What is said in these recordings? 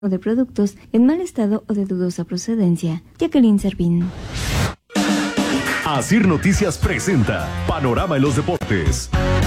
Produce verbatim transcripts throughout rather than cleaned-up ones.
o de productos en mal estado o de dudosa procedencia. Jacqueline Servín. Asir Noticias presenta Panorama en los Deportes.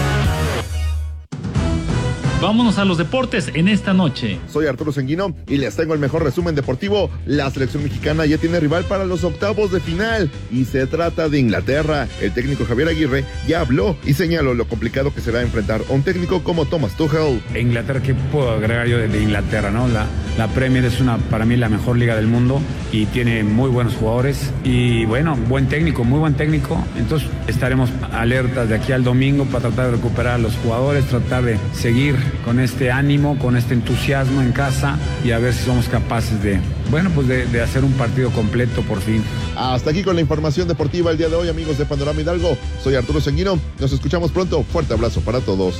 Vámonos a los deportes en esta noche. Soy Arturo Senguino y les tengo el mejor resumen deportivo. La selección mexicana ya tiene rival para los octavos de final y se trata de Inglaterra. El técnico Javier Aguirre ya habló y señaló lo complicado que será enfrentar a un técnico como Thomas Tuchel. Inglaterra, ¿qué puedo agregar yo de, de Inglaterra? ¿no? La, la Premier es una, para mí, la mejor liga del mundo y tiene muy buenos jugadores y bueno, buen técnico, muy buen técnico. Entonces estaremos alertas de aquí al domingo para tratar de recuperar a los jugadores, tratar de seguir con este ánimo, con este entusiasmo en casa y a ver si somos capaces de, bueno, pues de, de hacer un partido completo por fin. Hasta aquí con la información deportiva el día de hoy, amigos de Panorama Hidalgo. Soy Arturo Senguino, nos escuchamos pronto. Fuerte abrazo para todos.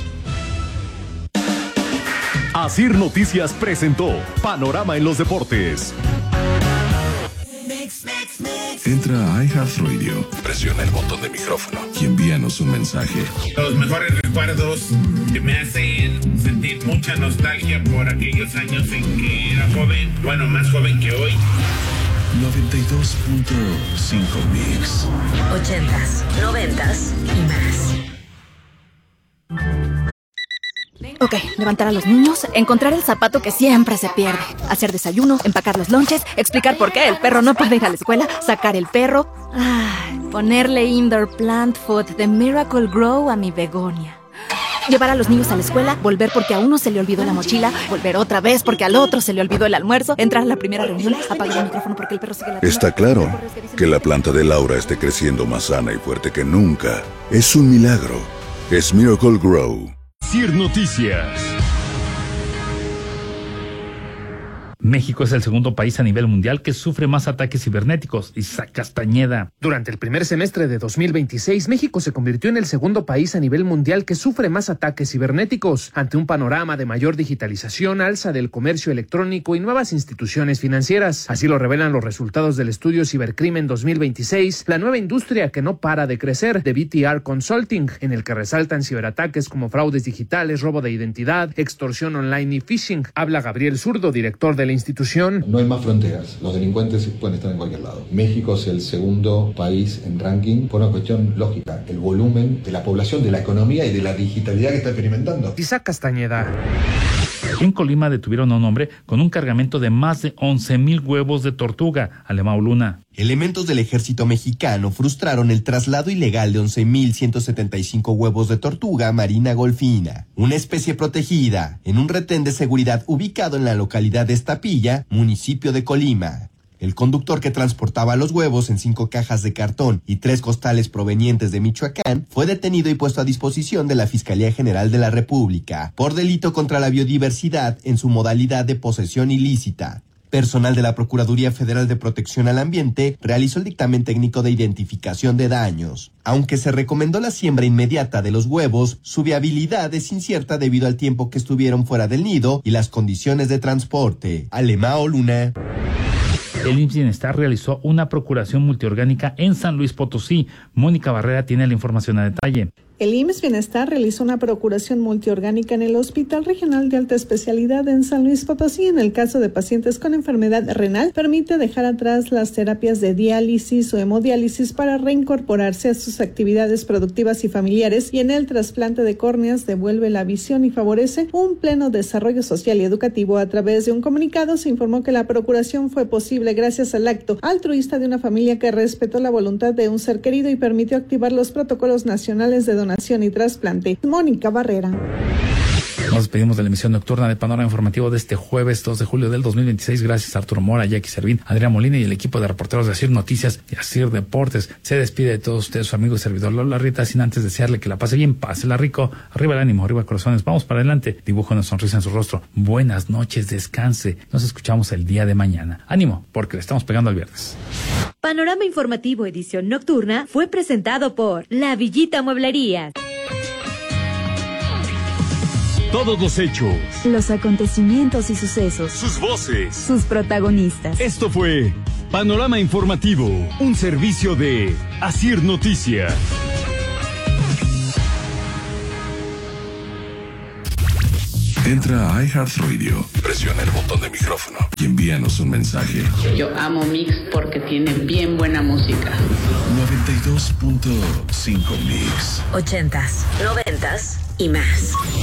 Asir Noticias presentó Panorama en los Deportes. Entra a iHeartRadio, presiona el botón de micrófono y envíanos un mensaje. Los mejores recuerdos que me hacen sentir mucha nostalgia por aquellos años en que era joven, bueno, más joven que hoy. noventa y dos punto cinco Mix. Ochentas, noventas y más. Ok, levantar a los niños, encontrar el zapato que siempre se pierde, hacer desayuno, empacar los lonches, explicar por qué el perro no puede ir a la escuela, sacar el perro, ay, ponerle indoor plant food de Miracle Grow a mi begonia. Llevar a los niños a la escuela, volver porque a uno se le olvidó la mochila, volver otra vez porque al otro se le olvidó el almuerzo, entrar a la primera reunión, apagar el micrófono porque el perro sigue la... Está claro que la planta de Laura esté creciendo más sana y fuerte que nunca. Es un milagro. Es Miracle Grow. Asir Noticias. México es el segundo país a nivel mundial que sufre más ataques cibernéticos. Isaac Castañeda. Durante el primer semestre de dos mil veintiséis, México se convirtió en el segundo país a nivel mundial que sufre más ataques cibernéticos, ante un panorama de mayor digitalización, alza del comercio electrónico y nuevas instituciones financieras. Así lo revelan los resultados del estudio Cibercrimen dos mil veintiséis, la nueva industria que no para de crecer, de B T R Consulting, en el que resaltan ciberataques como fraudes digitales, robo de identidad, extorsión online y phishing. Habla Gabriel Zurdo, director de la institución. No hay más fronteras, los delincuentes pueden estar en cualquier lado. México es el segundo país en ranking por una cuestión lógica, el volumen de la población, de la economía y de la digitalidad que está experimentando. Isaac Castañeda. En Colima detuvieron a un hombre con un cargamento de más de once mil huevos de tortuga. Alemão Luna. Elementos del ejército mexicano frustraron el traslado ilegal de once mil ciento setenta y cinco huevos de tortuga marina golfina, una especie protegida, en un retén de seguridad ubicado en la localidad de Estapilla, municipio de Colima. El conductor que transportaba los huevos en cinco cajas de cartón y tres costales provenientes de Michoacán fue detenido y puesto a disposición de la Fiscalía General de la República por delito contra la biodiversidad en su modalidad de posesión ilícita. Personal de la Procuraduría Federal de Protección al Ambiente realizó el dictamen técnico de identificación de daños. Aunque se recomendó la siembra inmediata de los huevos, su viabilidad es incierta debido al tiempo que estuvieron fuera del nido y las condiciones de transporte. Alemão Luna. El I M S S Bienestar realizó una procuración multiorgánica en San Luis Potosí. Mónica Barrera tiene la información a detalle. El I M S S Bienestar realizó una procuración multiorgánica en el Hospital Regional de Alta Especialidad en San Luis Potosí. En el caso de pacientes con enfermedad renal, permite dejar atrás las terapias de diálisis o hemodiálisis para reincorporarse a sus actividades productivas y familiares, y en el trasplante de córneas devuelve la visión y favorece un pleno desarrollo social y educativo. A través de un comunicado se informó que la procuración fue posible gracias al acto altruista de una familia que respetó la voluntad de un ser querido y permitió activar los protocolos nacionales de donación y trasplante. Mónica Barrera. Nos despedimos de la emisión nocturna de Panorama Informativo de este jueves dos de julio del dos mil veintiséis. Gracias a Arturo Mora, Jackie Servín, Adrián Molina y el equipo de reporteros de Asir Noticias y Asir Deportes. Se despide de todos ustedes su amigo y servidor Lola Rita, sin antes desearle que la pase bien, pásela rico, arriba el ánimo, arriba el corazones, vamos para adelante, dibuja una sonrisa en su rostro. Buenas noches, descanse, nos escuchamos el día de mañana. Ánimo, porque le estamos pegando al viernes. Panorama Informativo edición nocturna fue presentado por La Villita Mueblería. Todos los hechos, los acontecimientos y sucesos, sus voces, sus protagonistas. Esto fue Panorama Informativo, un servicio de Asir Noticias. Entra a iHeartRadio, presiona el botón de micrófono y envíanos un mensaje. Yo amo Mix porque tiene bien buena música. noventa y dos punto cinco Mix. Ochentas, noventas y más.